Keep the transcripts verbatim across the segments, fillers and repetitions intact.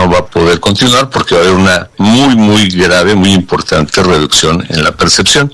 no va a poder continuar porque va a haber una muy, muy grave, muy importante reducción en la percepción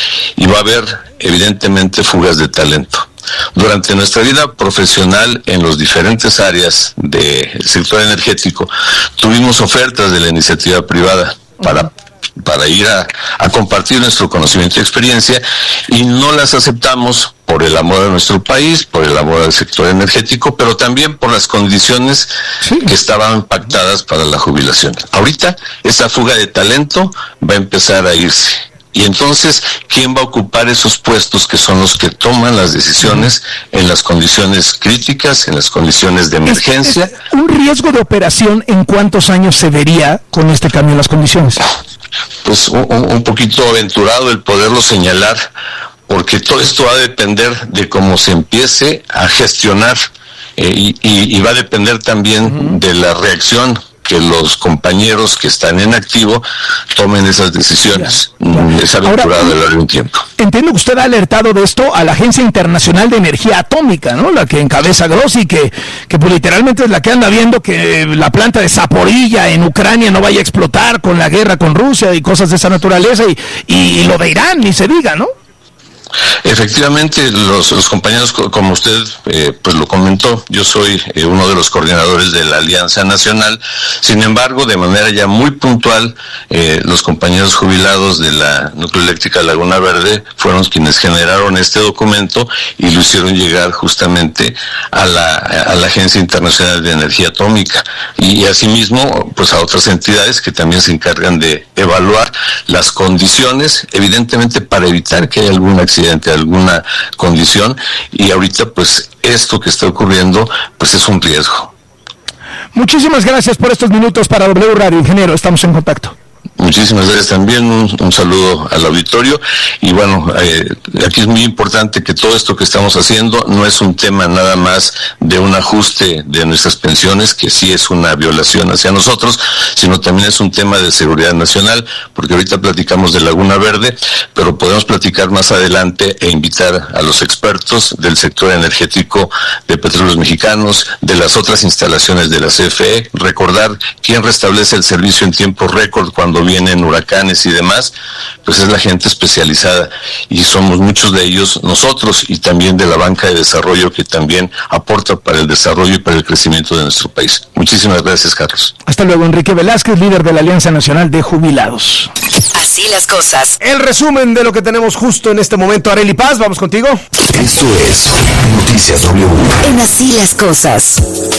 y va a haber evidentemente fugas de talento. Durante nuestra vida profesional en los diferentes áreas del sector energético tuvimos ofertas de la iniciativa privada para para ir a, a compartir nuestro conocimiento y experiencia, y no las aceptamos por el amor a nuestro país, por el amor al sector energético, pero también por las condiciones sí. que estaban pactadas para la jubilación. Ahorita esa fuga de talento va a empezar a irse. Y entonces, ¿quién va a ocupar esos puestos que son los que toman las decisiones en las condiciones críticas, en las condiciones de emergencia? ¿Es, es un riesgo de operación en cuántos años se vería con este cambio en las condiciones? Pues un, un poquito aventurado el poderlo señalar, porque todo esto va a depender de cómo se empiece a gestionar eh, y, y, y va a depender también uh-huh. de la reacción que los compañeros que están en activo tomen esas decisiones. Ya, ya. Es aventurado de largo un tiempo. Entiendo que usted ha alertado de esto a la Agencia Internacional de Energía Atómica, ¿no? La que encabeza Grossi, que, que pues literalmente es la que anda viendo que la planta de Zaporilla en Ucrania no vaya a explotar con la guerra con Rusia y cosas de esa naturaleza, y, y, y lo de Irán, ni se diga, ¿no? Efectivamente, los, los compañeros, como usted eh, pues lo comentó, yo soy eh, uno de los coordinadores de la Alianza Nacional. Sin embargo, de manera ya muy puntual, eh, los compañeros jubilados de la Nucleoeléctrica Laguna Verde fueron quienes generaron este documento y lo hicieron llegar justamente a la, a la Agencia Internacional de Energía Atómica y, y asimismo pues a otras entidades que también se encargan de evaluar las condiciones, evidentemente para evitar que haya algún accidente de alguna condición, y ahorita pues esto que está ocurriendo pues es un riesgo. Muchísimas gracias por estos minutos para W Radio, ingeniero, estamos en contacto. Muchísimas gracias también, un, un saludo al auditorio, y bueno, eh, aquí es muy importante que todo esto que estamos haciendo no es un tema nada más de un ajuste de nuestras pensiones, que sí es una violación hacia nosotros, sino también es un tema de seguridad nacional, porque ahorita platicamos de Laguna Verde, pero podemos platicar más adelante e invitar a los expertos del sector energético de Petróleos Mexicanos, de las otras instalaciones de la C F E, recordar quién restablece el servicio en tiempo récord cuando vienen huracanes y demás, pues es la gente especializada, y somos muchos de ellos nosotros, y también de la banca de desarrollo que también aporta para el desarrollo y para el crecimiento de nuestro país. Muchísimas gracias, Carlos. Hasta luego. Enrique Velázquez, líder de la Alianza Nacional de Jubilados. Así las cosas. El resumen de lo que tenemos justo en este momento. Arely Paz, vamos contigo. Esto es Noticias W. En Así las cosas.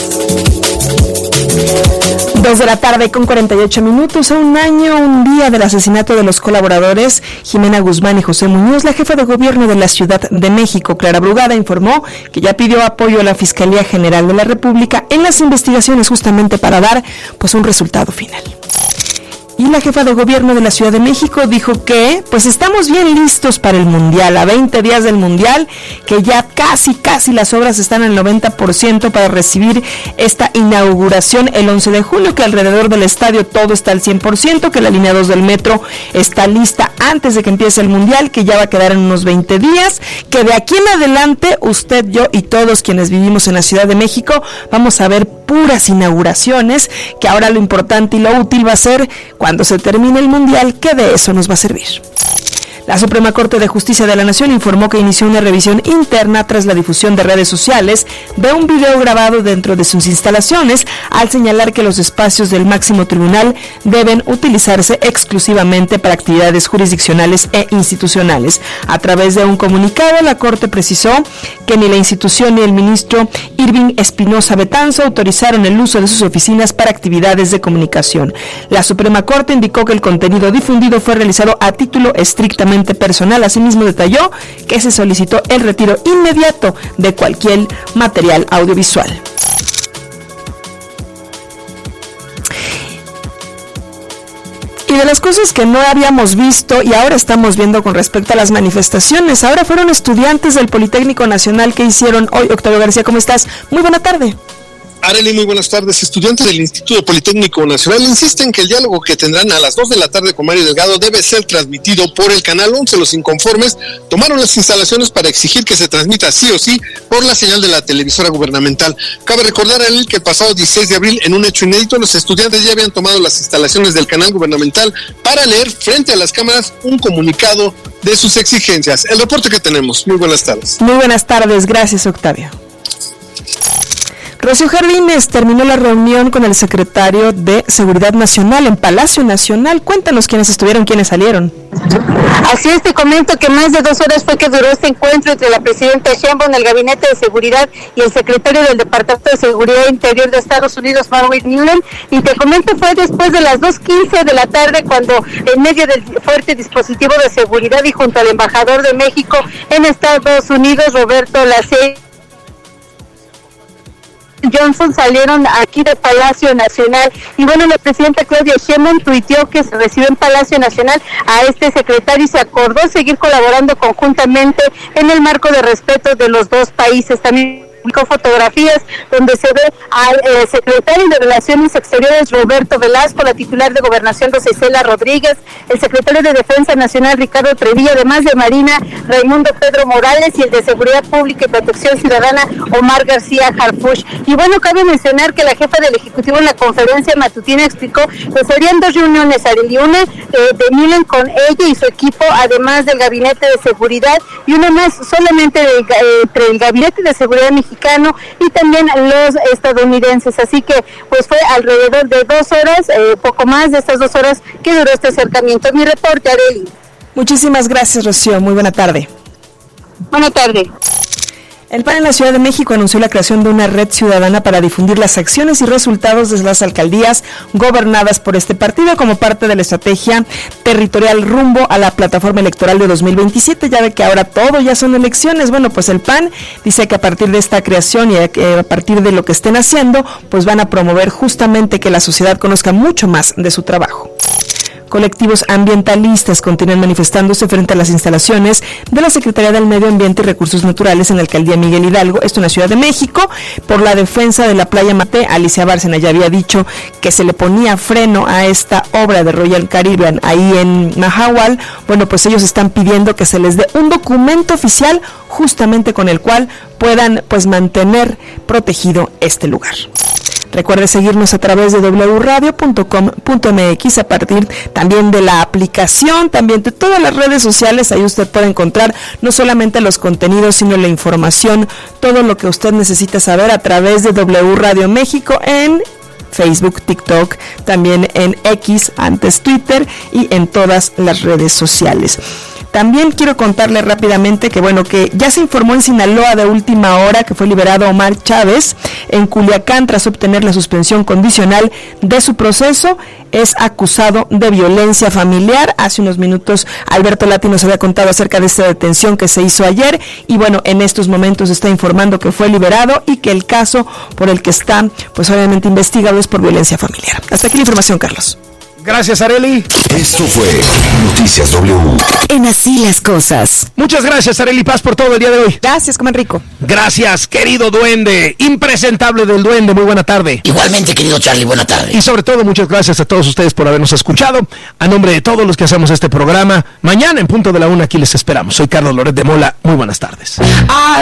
Dos de la tarde con cuarenta y ocho minutos, a un año, un día del asesinato de los colaboradores Jimena Guzmán y José Muñoz, la jefa de gobierno de la Ciudad de México, Clara Brugada, informó que ya pidió apoyo a la Fiscalía General de la República en las investigaciones justamente para dar pues un resultado final. Y la jefa de gobierno de la Ciudad de México dijo que pues estamos bien listos para el Mundial, a veinte días del Mundial, que ya casi, casi las obras están al noventa por ciento para recibir esta inauguración el once de julio, que alrededor del estadio todo está al cien por ciento, que la línea dos del metro está lista antes de que empiece el Mundial, que ya va a quedar en unos veinte días, que de aquí en adelante usted, yo y todos quienes vivimos en la Ciudad de México vamos a ver puras inauguraciones, que ahora lo importante y lo útil va a ser cuando se termine el Mundial, que de eso nos va a servir. La Suprema Corte de Justicia de la Nación informó que inició una revisión interna tras la difusión de redes sociales de un video grabado dentro de sus instalaciones, al señalar que los espacios del máximo tribunal deben utilizarse exclusivamente para actividades jurisdiccionales e institucionales. A través de un comunicado, la Corte precisó que ni la institución ni el ministro Irving Espinosa Betanzo autorizaron el uso de sus oficinas para actividades de comunicación. La Suprema Corte indicó que el contenido difundido fue realizado a título estrictamente personal. Asimismo, detalló que se solicitó el retiro inmediato de cualquier material audiovisual. Y de las cosas que no habíamos visto y ahora estamos viendo con respecto a las manifestaciones, ahora fueron estudiantes del Politécnico Nacional que hicieron hoy. Octavio García, ¿cómo estás? Muy buena tarde. Arely, muy buenas tardes. Estudiantes del Instituto Politécnico Nacional insisten que el diálogo que tendrán a las dos de la tarde con Mario Delgado debe ser transmitido por el Canal once. Los inconformes tomaron las instalaciones para exigir que se transmita sí o sí por la señal de la televisora gubernamental. Cabe recordar, Arely, que el pasado dieciséis de abril, en un hecho inédito, los estudiantes ya habían tomado las instalaciones del canal gubernamental para leer frente a las cámaras un comunicado de sus exigencias. El reporte que tenemos. Muy buenas tardes. Muy buenas tardes. Gracias, Octavio. Rocío Jardines terminó la reunión con el secretario de Seguridad Nacional en Palacio Nacional. Cuéntanos quiénes estuvieron, quiénes salieron. Así es, te comento que más de dos horas fue que duró este encuentro entre la presidenta Sheinbaum, el Gabinete de Seguridad y el secretario del Departamento de Seguridad Interior de Estados Unidos, Marvin Millen, y te comento fue después de las dos quince de la tarde cuando en medio del fuerte dispositivo de seguridad y junto al embajador de México en Estados Unidos, Roberto Lacey Johnson, salieron aquí de Palacio Nacional. Y bueno, la presidenta Claudia Sheinbaum tuiteó que se recibió en Palacio Nacional a este secretario y se acordó seguir colaborando conjuntamente en el marco de respeto de los dos países. También publicó fotografías donde se ve al eh, secretario de Relaciones Exteriores Roberto Velasco, la titular de Gobernación Rosa Isela Rodríguez, el secretario de Defensa Nacional Ricardo Trevilla, además de Marina Raimundo Pedro Morales y el de Seguridad Pública y Protección Ciudadana Omar García Harfuch. Y bueno, cabe mencionar que la jefa del Ejecutivo en la conferencia matutina explicó que serían dos reuniones, Arely, una eh, de Millen con ella y su equipo, además del Gabinete de Seguridad, y una más solamente de, eh, entre el Gabinete de Seguridad Mexicano y también los estadounidenses. Así que pues fue alrededor de dos horas, eh, poco más de estas dos horas que duró este acercamiento. Mi reporte, Arely. Muchísimas gracias, Rocío. Muy buena tarde. Buena tarde. El P A N en la Ciudad de México anunció la creación de una red ciudadana para difundir las acciones y resultados de las alcaldías gobernadas por este partido como parte de la estrategia territorial rumbo a la plataforma electoral de dos mil veintisiete. Ya ve que ahora todo ya son elecciones. Bueno, pues el P A N dice que a partir de esta creación y a partir de lo que estén haciendo, pues van a promover justamente que la sociedad conozca mucho más de su trabajo. Colectivos ambientalistas continúan manifestándose frente a las instalaciones de la Secretaría del Medio Ambiente y Recursos Naturales en la Alcaldía Miguel Hidalgo, esto en la Ciudad de México, por la defensa de la playa Mate. Alicia Bárcena ya había dicho que se le ponía freno a esta obra de Royal Caribbean ahí en Mahahual. Bueno, pues ellos están pidiendo que se les dé un documento oficial justamente con el cual puedan pues mantener protegido este lugar. Recuerde seguirnos a través de doble u radio punto com punto m x, a partir también de la aplicación, también de todas las redes sociales. Ahí usted puede encontrar no solamente los contenidos, sino la información, todo lo que usted necesita saber a través de W Radio México en Facebook, TikTok, también en X, antes Twitter, y en todas las redes sociales. También quiero contarle rápidamente que bueno, que ya se informó en Sinaloa de última hora que fue liberado Omar Chávez en Culiacán tras obtener la suspensión condicional de su proceso. Es acusado de violencia familiar. Hace unos minutos Alberto Lati nos había contado acerca de esta detención que se hizo ayer y bueno, en estos momentos está informando que fue liberado y que el caso por el que está, pues obviamente investigado es por violencia familiar. Hasta aquí la información, Carlos. Gracias, Arely. Esto fue Noticias W. En Así las Cosas. Muchas gracias, Arely Paz, por todo el día de hoy. Gracias, comen rico. Gracias, querido duende, impresentable del duende, muy buena tarde. Igualmente, querido Charlie, buena tarde. Y sobre todo, muchas gracias a todos ustedes por habernos escuchado. A nombre de todos los que hacemos este programa, mañana en punto de la una aquí les esperamos. Soy Carlos Loret de Mola, muy buenas tardes. Ah,